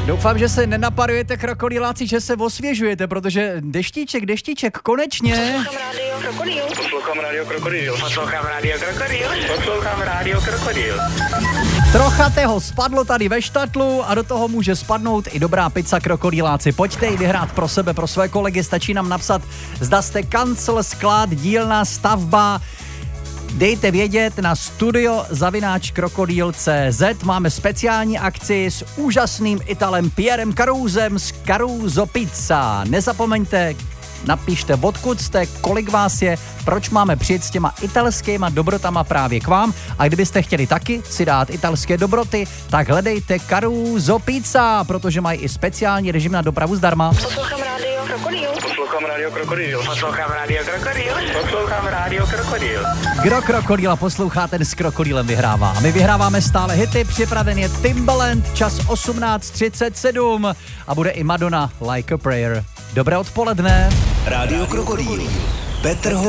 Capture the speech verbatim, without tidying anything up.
Doufám, že se nenaparujete krokodýláci, že se osvěžujete, protože deštíček, deštíček, konečně. Poslouchám rádio Krokodýl. Poslouchám rádio Krokodýl. Poslouchám rádio Krokodýl. Poslouchám rádio Krokodýl. Trocha toho spadlo tady ve štatlu a do toho může spadnout i dobrá pizza krokodýláci. Pojďte ji vyhrát pro sebe, pro své kolegy, stačí nám napsat, zda jste kancel, sklad, dílna, stavba. Dejte vědět na studio zavináč krokodýl tečka cé zet. Máme speciální akci s úžasným Italem Pierrem Caruzem z Caruso Pizza. Nezapomeňte, napište, odkud jste, kolik vás je, proč máme přijet s těma italskýma dobrotama právě k vám. A kdybyste chtěli taky si dát italské dobroty, tak hledejte Caruso Pizza, protože mají i speciální režim na dopravu zdarma. Poslouchám rádio Krokodýl. Poslouchám rádio Krokodýl. Poslouchám rádio Krokodýl. Poslouchám rádio Krokodýl. Kdo Krokodýla poslouchá, ten s Krokodýlem vyhrává. A my vyhráváme stále hity, připraven je Timbaland, čas osmnáct třicet sedm a bude i Madonna Like a Prayer. Dobré odpoledne. Rádio Krokodýl. Petr